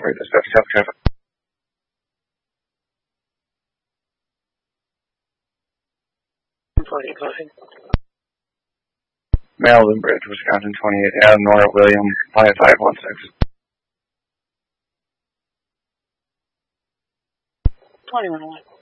Wait, this stuff, South traffic. Go ahead. Maryland Bridge, Wisconsin 28, Adam Nora William 5516. 21.